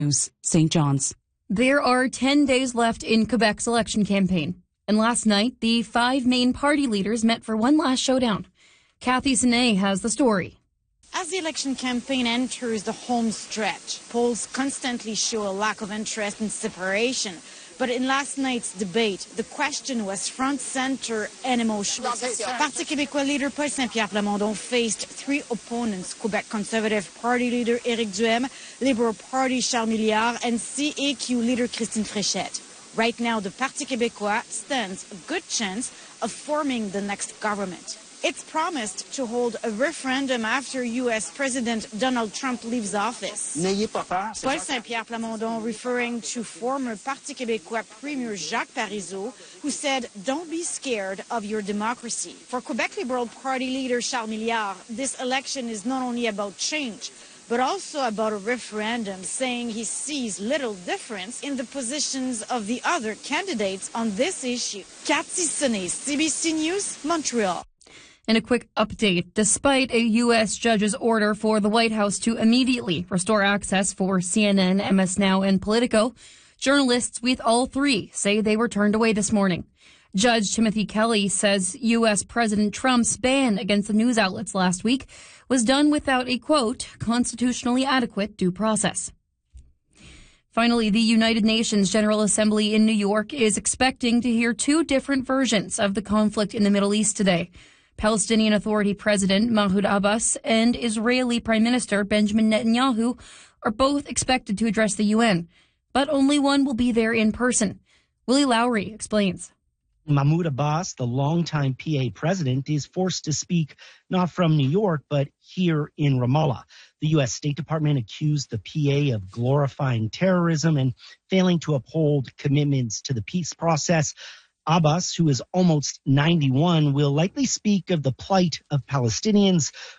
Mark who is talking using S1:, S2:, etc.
S1: News, St. John's.
S2: There are 10 days left in Quebec's election campaign. And last night, the 5 main party leaders met for one last showdown. Kathy Sine has the story.
S3: As the election campaign enters the home stretch, polls constantly show a lack of interest in separation. But in last night's debate, the question was front, center, and emotional. Parti Québécois leader Paul Saint-Pierre Plamondon faced 3 opponents: Quebec Conservative Party leader Éric Duhem, Liberal Party Charles Milliard, and CAQ leader Christine Fréchette. Right now, the Parti Québécois stands a good chance of forming the next government. It's promised to hold a referendum after U.S. President Donald Trump leaves office. Paul Saint-Pierre Plamondon referring to former Parti Québécois Premier Jacques Parizeau, who said, "Don't be scared of your democracy." For Quebec Liberal Party leader Charles Milliard, this election is not only about change, but also about a referendum, saying he sees little difference in the positions of the other candidates on this issue. Cathy Sine, CBC News, Montreal.
S2: And a quick update. Despite a U.S. judge's order for the White House to immediately restore access for CNN, MS Now, and Politico, journalists with all 3 say they were turned away this morning. Judge Timothy Kelly says U.S. President Trump's ban against the news outlets last week was done without a, quote, constitutionally adequate due process. Finally, the United Nations General Assembly in New York is expecting to hear 2 different versions of the conflict in the Middle East today. Palestinian Authority President Mahmoud Abbas and Israeli Prime Minister Benjamin Netanyahu are both expected to address the UN, but only one will be there in person. Willie Lowry explains.
S4: Mahmoud Abbas, the longtime PA president, is forced to speak not from New York, but here in Ramallah. The U.S. State Department accused the PA of glorifying terrorism and failing to uphold commitments to the peace process. Abbas, who is almost 91, will likely speak of the plight of Palestinians,